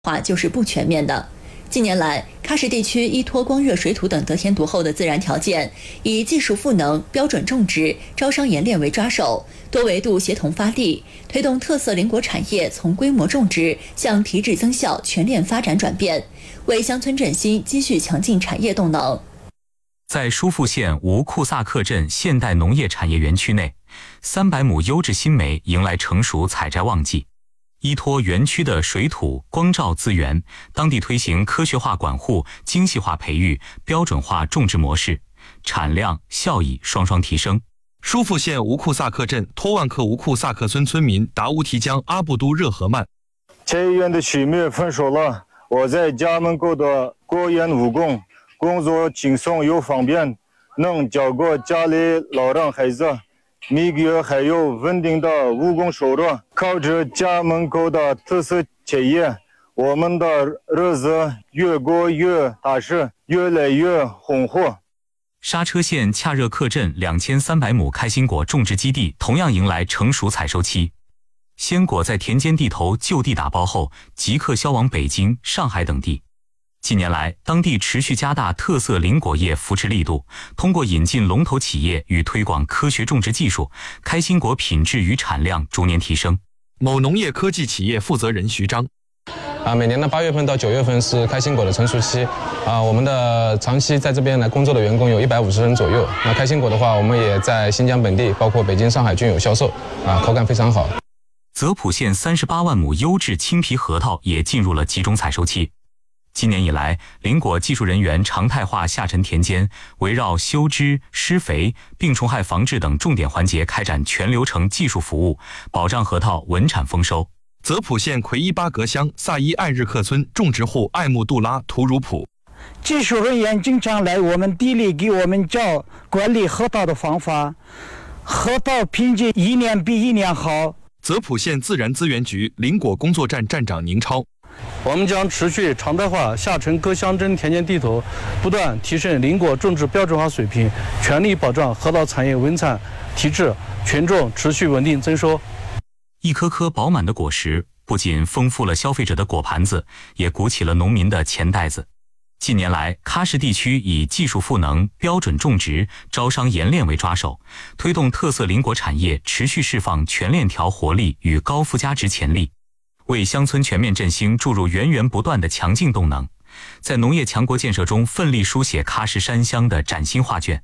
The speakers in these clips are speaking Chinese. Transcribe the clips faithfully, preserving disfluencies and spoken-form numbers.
化就是不全面的。近年来，喀什地区依托光热水土等得天独厚的自然条件，以技术赋能、标准种植、招商研炼为抓手，多维度协同发力，推动特色邻国产业从规模种植向提质增效全链发展转变，为乡村振兴积蓄强劲产业动能。 在疏附县吴库萨克镇现代农业产业园区内，三百亩优质新梅迎来成熟采摘旺季。依托园区的水土、光照资源，当地推行科学化管护、精细化培育、标准化种植模式，产量、效益双双提升。 疏附县吴库萨克镇托万克吴库萨克村村民达乌提江阿布都热合曼， 菜园的曲苗丰收了，我在家门口的果园务工，工作轻松又方便，能照顾家里老人孩子。每个月还有稳定的务工收入，靠着家门口的特色产业，我们的日子越过越踏实，越来越红火。 刹车县恰热克镇两千三百亩开心果种植基地同样迎来成熟采收期，鲜果在田间地头就地打包后，即刻销往北京、上海等地。近年来，当地持续加大特色林果业扶持力度，通过引进龙头企业与推广科学种植技术，开心果品质与产量逐年提升。 某农业科技企业负责人徐章， 啊，每年的八月份到九月份是开心果的成熟期，啊，我们的长期在这边来工作的员工有一百五十人左右。那开心果的话，我们也在新疆本地，包括北京、上海均有销售，啊，口感非常好。 泽普县三十八万亩优质青皮核桃也进入了集中采收期。今年以来，林果技术人员常态化下沉田间，围绕修枝、施肥、病虫害防治等重点环节开展全流程技术服务，保障核桃稳产丰收。 泽普县奎伊巴格乡萨伊艾日克村种植户艾木杜拉图茹普， 技术人员经常来我们地里给我们教管理核桃的方法，核桃品质一年比一年好。 泽普县自然资源局林果工作站站长宁超， 我们将持续常态化下沉各乡镇田间地头，不断提升林果种植标准化水平，全力保障核桃产业稳产提质，群众持续稳定增收。 一颗颗饱满的果实不仅丰富了消费者的果盘子，也鼓起了农民的钱袋子。近年来，喀什地区以技术赋能、标准种植、招商研炼为抓手，推动特色林果产业持续释放全链条活力与高附加值潜力，为乡村全面振兴注入源源不断的强劲动能，在农业强国建设中奋力书写喀什山乡的崭新画卷。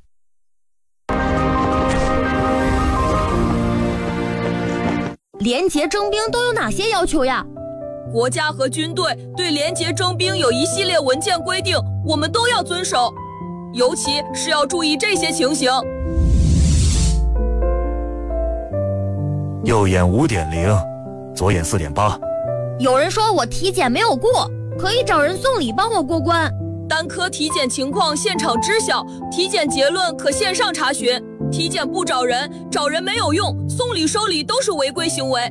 廉洁征兵都有哪些要求呀？ 国家和军队对廉洁征兵有一系列文件规定，我们都要遵守，尤其是要注意这些情形。 右眼 五点零， 左眼 四点八。 有人说我体检没有过，可以找人送礼帮我过关。 单科体检情况现场知晓，体检结论可线上查询。体检不找人，找人没有用，送礼收礼都是违规行为。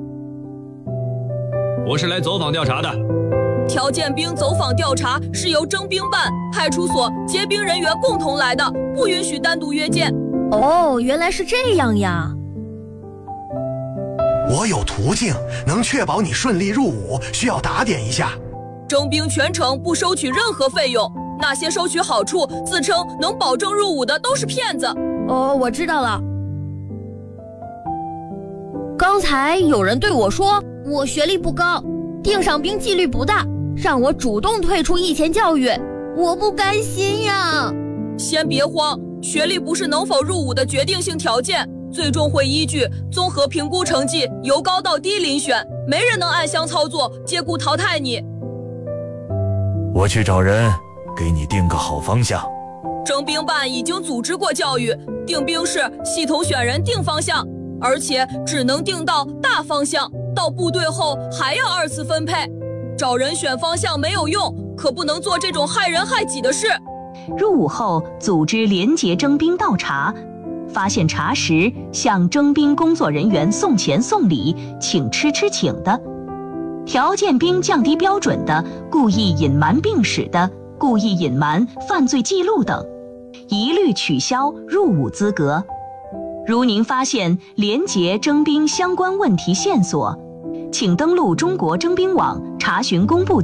我是来走访调查的。 条件兵走访调查是由征兵办、派出所、结兵人员共同来的，不允许单独约见。 哦，原来是这样呀。 我有途径能确保你顺利入伍，需要打点一下。 征兵全程不收取任何费用，那些收取好处、自称能保证入伍的都是骗子。 哦，我知道了。刚才有人对我说我学历不高，定上兵纪律不大，让我主动退出役前教育，我不甘心呀。 先别慌，学历不是能否入伍的决定性条件，最终会依据综合评估成绩由高到低遴选，没人能暗箱操作借故淘汰你。 我去找人给你定个好方向。 征兵办已经组织过教育，定兵是系统选人定方向，而且只能定到大方向，到部队后还要二次分配。找人选方向没有用，可不能做这种害人害己的事。 入伍后组织廉洁征兵倒查，发现查实向征兵工作人员送钱送礼、请吃吃请的，条件兵降低标准的，故意隐瞒病史的，故意隐瞒犯罪记录等，一律取消入伍资格。如您发现廉洁征兵相关问题线索，请登录中国征兵网查查询公布